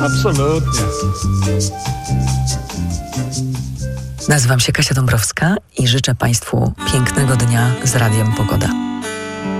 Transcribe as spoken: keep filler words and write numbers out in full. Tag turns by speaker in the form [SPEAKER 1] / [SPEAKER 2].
[SPEAKER 1] Absolutnie.
[SPEAKER 2] Nazywam się Kasia Dąbrowska i życzę Państwu pięknego dnia z Radiem Pogoda.